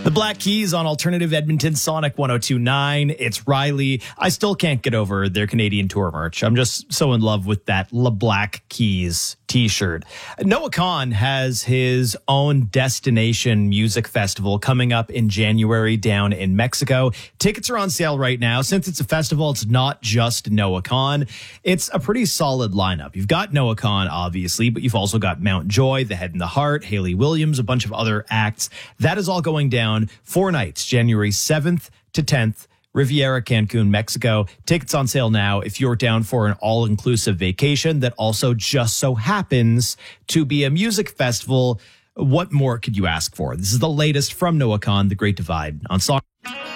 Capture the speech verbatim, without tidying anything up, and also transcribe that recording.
The Black Keys on Alternative Edmonton Sonic one oh two point nine. It's Riley. I still can't get over their Canadian tour merch. I'm just so in love with that Le Black Keys t-shirt. Noah Kahan has his own destination music festival coming up in January down in Mexico. Tickets are on sale right now. Since it's a festival, it's not just Noah Kahan. It's a pretty solid lineup. You've got Noah Kahan, obviously, but you've also got Mount Joy, The Head and the Heart, Hayley Williams, a bunch of other acts. That is all going down four nights, January seventh to tenth. Riviera, Cancun, Mexico. Tickets on sale now if you're down for an all-inclusive vacation that also just so happens to be a music festival. What more could you ask for? This is the latest from Noah Kahan, The Great Divide on Song.